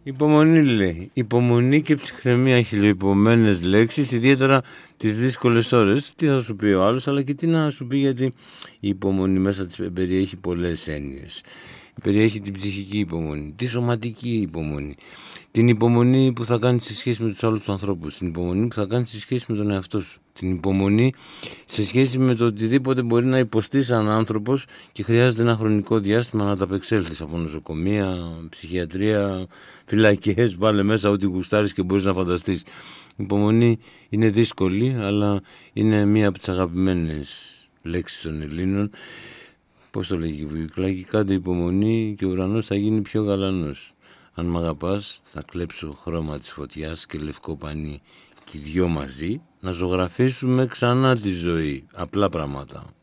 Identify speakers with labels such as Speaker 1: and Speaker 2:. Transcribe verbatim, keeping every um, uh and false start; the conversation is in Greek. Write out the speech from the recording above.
Speaker 1: Υπομονή λέει. Υπομονή και ψυχραιμία, χιλιοϊπωμένες λέξεις, ιδιαίτερα τις δύσκολες ώρες. Τι θα σου πει ο άλλος, αλλά και τι να σου πει, γιατί η υπομονή μέσα της περιέχει πολλές έννοιες. Περιέχει την ψυχική υπομονή, τη σωματική υπομονή, την υπομονή που θα κάνεις σε σχέση με τους άλλους ανθρώπους, την υπομονή που θα κάνεις σε σχέση με τον εαυτό σου, την υπομονή σε σχέση με το οτιδήποτε μπορεί να υποστείς σαν άνθρωπος και χρειάζεται ένα χρονικό διάστημα να τα απεξέλθεις, από νοσοκομεία, ψυχιατρία, φυλακές, βάλε μέσα ό,τι γουστάρεις και μπορείς να φανταστείς. Η υπομονή είναι δύσκολη, αλλά είναι μία από τις αγαπημένες λέξεις των Ελλήνων. Πώς το λέγει η Βουικλάκη, κάντε υπομονή και ο ουρανός θα γίνει πιο γαλανός. Αν μ' αγαπάς θα κλέψω χρώμα της φωτιάς και λευκό πανί και οι δυο μαζί να ζωγραφίσουμε ξανά τη ζωή. Απλά πράγματα.